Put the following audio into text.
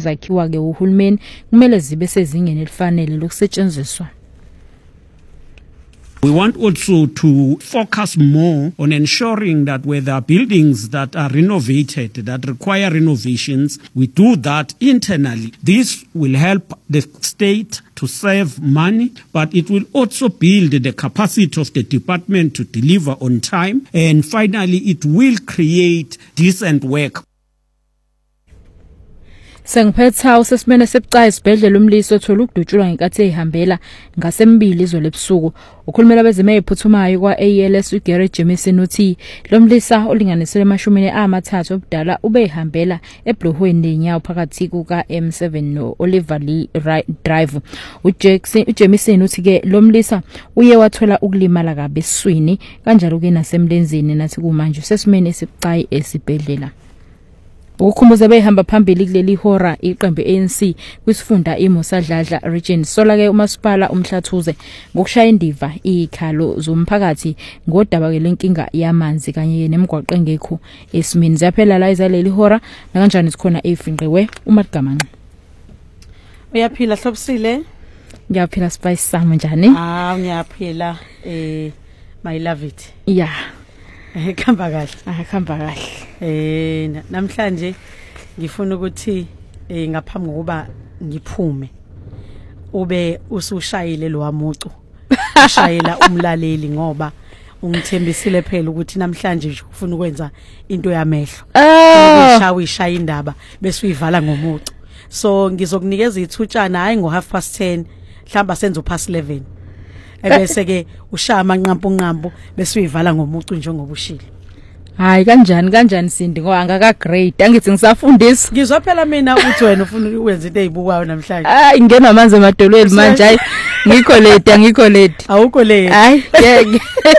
ezakhiwa ke uhulumeni kumele zibe sezingeni elifanele lokusetshenziswa. We want also to focus more on ensuring that where there are buildings that are renovated, that require renovations, we do that internally. This will help the state to save money, but it will also build the capacity of the department to deliver on time. And finally, it will create decent work. Sengiphetha usesimene sebucayi isibhedlela umlisi othola ukudutshulwa ngenkathi ehambela ngasembili izolo ebusuku. Ukhulumela bezimo eziphuthumayo kwa ALS uGary Jameson uthi lo mlisa olinganisele amashumi amathathu obudala ube ehambela eBluhweni lenyawo phakathi kuka M7 no Oliver Lee Drive. uJameson uthi ke lo mlisa uye wathola ukulimala kabe eswini kanjalo ke nasemlenzeni nathi kumanje usesimene sebucayi esibhedlela. Ukukhumbuza behamba phambili kuleli hora iqembu ANC kwisifunda iMosadladla region sola ke umasipala umhlathuze ngokushaya indiva ikhalo zomphakathi ngodaba ke lenkinga yamanzi kanye nemigwaqo engekho esimini zaphela la izaleli hora na kanjani sikhona efinqiwe uMagamanqa. Uyaphila Hlobisile? Ngiyaphila Spice Sama njani? Ngiyaphila my love it. Yeah. Khamba kahle. Khamba kahle. Namhlanje ngifuna ukuthi ngaphambi kokuba ngiphume ube usushayile lo wamucu. Ushayela umlaleli ngoba ungithembisile phela ukuthi namhlanje ufuna ukwenza into yamehlo. Uyishaya indaba bese uyivala ngomucu. So ngizokunikeza ithutshana hayi ngo10:30 mhlamba senze u11. Ebese ke ushaya amanqampu bese uyivala ngomucu njengoba ushilo. Hayi kanjani Sindi ngoba angaka grade angithi ngisafundisa. Ngizwa phela mina uthi wena ufuna ukwenza into ezibukwayo namhlanje. Ingena amanzi emadolweni manje hayi ngikho late. Awukho late. Hayi